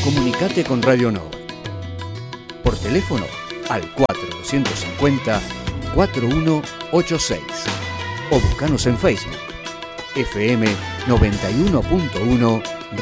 Comunicate con Radio Nova. Por teléfono al 4250-4186 o buscanos en Facebook FM 91.1